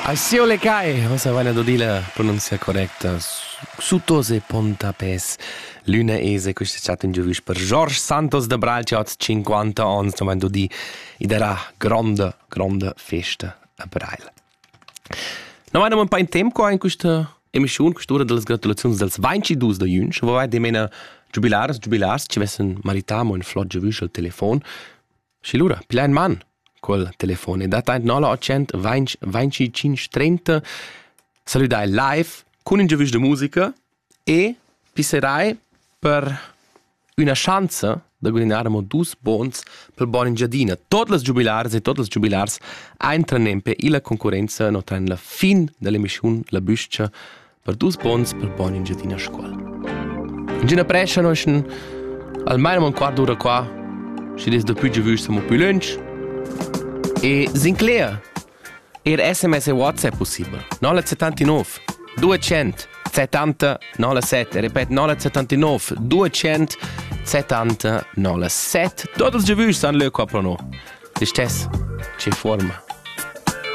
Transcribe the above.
Asio le cae, osa vaina do di la pronuncia correcta. Sutose pontapes. Luna ese, questo è stato in giuvis per George Santos de Bral, che ha 50 anni, no vaina do di, ed era grande festa a Brail. No vaina un po' in tempo in questa emissione, quest'ora delle gratulazioni del 22 de junio, wo vai di mena jubilars, ci vessen maritamo in flot giuvis al telefono. Și lura, pila in man col telefono. E data in 980 2530 saludai live con un giuvis de musica e pisserai per una chance da guadagnare dus bons per buon in giardina. Tutte le jubilars e tutte le jubilars entrano per la concorrenza no tra la fin dell'emissione la buscia per dus bons per buon in giardina a scuola. In gina prescia no almeno un quarto d'ora qua. Și des de più giuvis siamo più lunch. E Sinclair, SMS e WhatsApp possibile. 979 270 97. Repet, 979 270 97. Todos giuvis stanno lì qua per noi. E stess, c'è forma.